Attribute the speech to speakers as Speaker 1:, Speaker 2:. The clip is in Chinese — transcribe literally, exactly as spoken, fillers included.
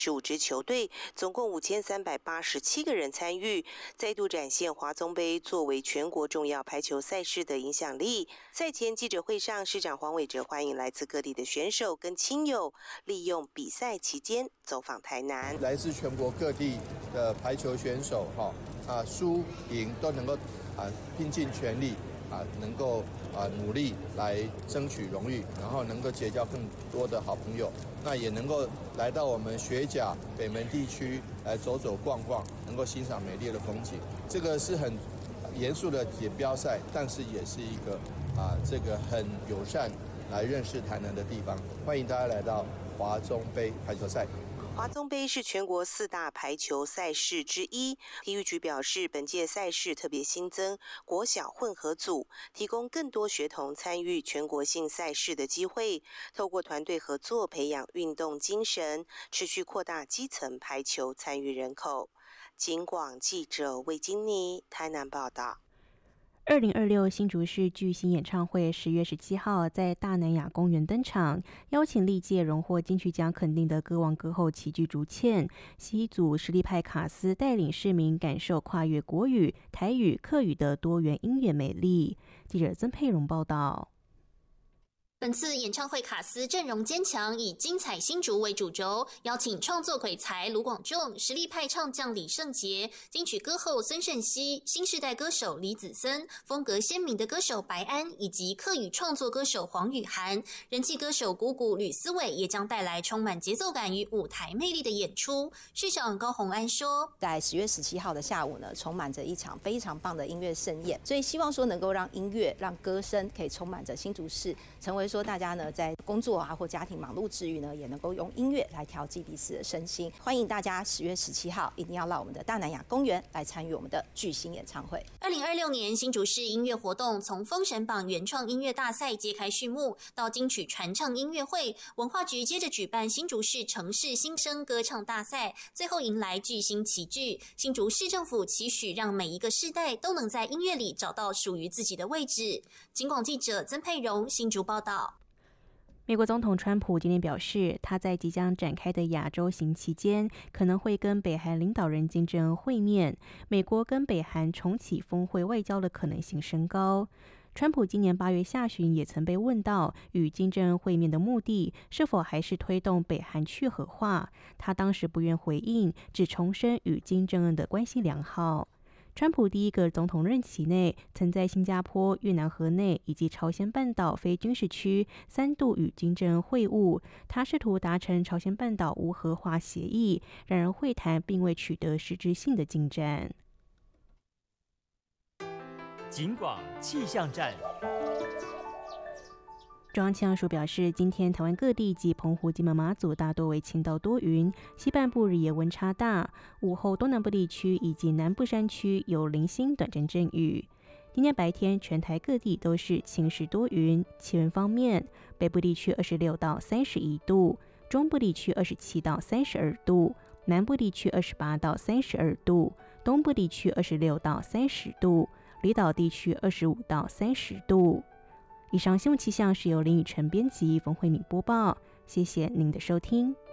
Speaker 1: 十五支球队，总共五千三百八十七个人参与，再度展现华宗杯作为全国重要排球赛事的影响力。赛前记者会上，市长黄伟哲欢迎来自各地的选手跟亲友，利用比赛期间走访台南。
Speaker 2: 来自全国各地的排球选手，哈啊输赢都能够啊拼尽全力。啊，能够啊努力来争取荣誉，然后能够结交更多的好朋友，那也能够来到我们学甲北门地区来走走逛逛，能够欣赏美丽的风景。这个是很严肃的锦标赛，但是也是一个啊这个很友善来认识台南的地方。欢迎大家来到华中杯排球赛。
Speaker 1: 华宗杯是全国四大排球赛事之一。体育局表示，本届赛事特别新增国小混合组，提供更多学童参与全国性赛事的机会，透过团队合作培养运动精神，持续扩大基层排球参与人口。警广记者魏金妮台南报道。
Speaker 3: 二零二六新竹市巨星演唱会十月十七号在大南亚公园登场，邀请历届荣获金曲奖肯定的歌王歌后齐聚竹堑，西组实力派卡司带领市民感受跨越国语、台语、客语的多元音乐美丽。记者曾佩蓉报道。
Speaker 4: 本次演唱会卡司阵容坚强，以精彩新竹为主轴，邀请创作鬼才卢广仲、实力派唱将李圣杰、金曲歌后孙盛熙、新世代歌手李子森、风格鲜明的歌手白安，以及客语创作歌手黄雨涵。人气歌手谷谷吕思伟也将带来充满节奏感与舞台魅力的演出。市长高虹安说，
Speaker 5: 在十月十七号的下午呢，充满着一场非常棒的音乐盛宴，所以希望说能够让音乐、让歌声可以充满着新竹市，成为说大家呢在工作啊或家庭忙碌之余呢，也能够用音乐来调剂彼此的身心。欢迎大家十月十七号一定要到我们的大南亚公园来参与我们的巨星演唱会。
Speaker 4: 二零二六年新竹市音乐活动从封神榜原创音乐大赛揭开序幕，到金曲传唱音乐会，文化局接着举办新竹市城市新生歌唱大赛，最后迎来巨星齐聚。新竹市政府期许让每一个世代都能在音乐里找到属于自己的位置。警广记者曾佩蓉新竹报道。
Speaker 3: 美国总统川普今天表示，他在即将展开的亚洲行期间，可能会跟北韩领导人金正恩会面，美国跟北韩重启峰会外交的可能性升高。川普今年八月下旬也曾被问到与金正恩会面的目的是否还是推动北韩去核化，他当时不愿回应，只重申与金正恩的关系良好。川普第一个总统任期内，曾在新加坡、越南河内以及朝鲜半岛非军事区三度与金正恩会晤，他试图达成朝鲜半岛无核化协议，然而会谈并未取得实质性的进展。
Speaker 6: 警广气象站。
Speaker 3: 中央气象署表示，今天台湾各地及澎湖、金门、马祖大多为晴到多云，西半部日夜温差大，午后东南部地区以及南部山区有零星短暂阵雨。今天白天全台各地都是晴时多云，气温方面，北部地区二十六到三十一度，中部地区二十七到三十二度，南部地区二十八到三十二度，东部地区二十六到三十度，离岛地区二十五到三十度。以上新闻气象是由林雨晨编辑，冯慧敏播报，谢谢您的收听。